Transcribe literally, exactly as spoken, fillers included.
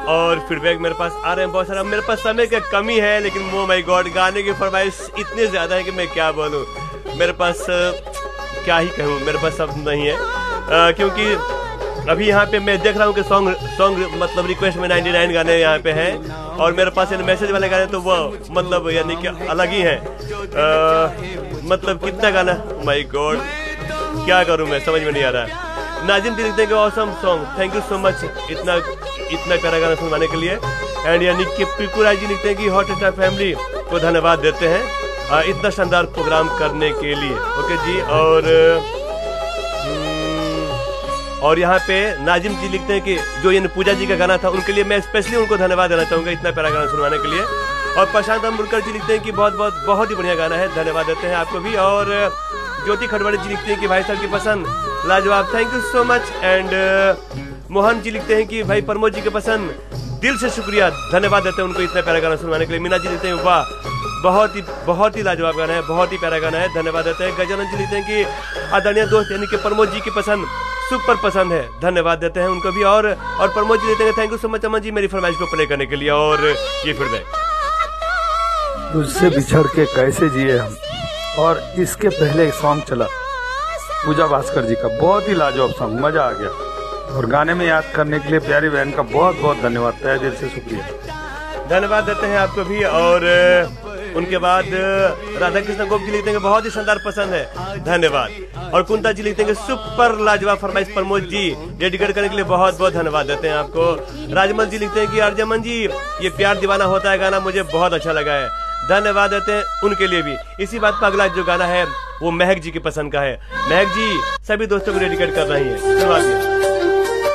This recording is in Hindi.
और फीडबैक मेरे पास आ रहे हैं बहुत सारा। मेरे पास समय की कमी है, लेकिन वो माय गॉड गाने की फरमाइश इतनी ज्यादा है कि मैं क्या बोलूं। मेरे पास क्या ही कहूं, मेरे पास शब्द नहीं है, आ, क्योंकि अभी यहाँ पे मैं देख रहा हूँ कि सॉन्ग सॉन्ग मतलब रिक्वेस्ट में निन्यानवे गाने यहाँ पे हैं, और मेरे पास मैसेज वाले गाने तो वो मतलब यानी कि अलग ही हैं। मतलब कितना गाना, माय गॉड क्या करूँ मैं, समझ में नहीं आ रहा। नाजिम जी लिखते हैं कि awesome song, thank you so much इतना इतना प्यारा गाना सुनवाने के लिए। एंड यानी कि पिकुराज जी लिखते हैं कि हॉट स्टार फैमिली को धन्यवाद देते हैं आ, इतना शानदार प्रोग्राम करने के लिए। ओके जी। और और यहाँ पे नाजिम जी लिखते हैं कि जो ये पूजा जी का गाना था उनके लिए मैं स्पेशली उनको धन्यवाद देना चाहूँगा इतना प्यारा गाना सुनवाने के लिए। और प्रशांत अम्बुलकर जी लिखते हैं कि बहुत बहुत बहुत ही बढ़िया गाना है, धन्यवाद देते हैं आपको भी। और ज्योति खड़वाड़ी जी लिखते हैं कि भाई साहब की पसंद लाजवाब, thank you so much. And Mohan ji लिखते हैं कि भाई प्रमोद जी की पसंद, दिल से शुक्रिया, धन्यवाद देते हैं उनको इतना प्यारा गाना सुनवाने के लिए। मीना जी लिखते हैं वाह बहुत ही बहुत ही लाजवाब गाना है, बहुत ही प्यारा गाना है, धन्यवाद देते हैं। गजानंद जी लिखते हैं कि आदरणीय दोस्त यानी कि प्रमोद जी की पसंद सुपर पसंद है, धन्यवाद देते हैं उनको भी। और और प्रमोद जी लिखते हैं thank you so much Aman ji मेरी फरमाइश को प्ले करने के लिए। और ये फीडबैक, तुझसे बिछड़ के कैसे जिए हम, और इसके पहले एक सॉन्ग चला पूजा भास्कर जी का, बहुत ही लाजवाब सॉन्ग, मजा आ गया। और गाने में याद करने के लिए प्यारी बहन का बहुत बहुत धन्यवाद, तहे दिल से शुक्रिया, धन्यवाद देते हैं आपको भी। और उनके बाद राधा कृष्ण गोप जी लिखते हैं बहुत ही शानदार पसंद है, धन्यवाद। और कुंता जी लिखते हैं सुपर लाजवाब फरमाइश प्रमोद जी, डेडिकेट करने के लिए बहुत बहुत धन्यवाद देते हैं आपको। राजमल जी लिखते हैं कि अर्जमन जी ये प्यार दीवाना होता है गाना मुझे बहुत अच्छा लगा है, धन्यवाद देते हैं उनके लिए भी। इसी बात पर अगला जो गाना है वो महक जी की पसंद का है, महक जी सभी दोस्तों को डेडिकेट कर रही है, धन्यवाद।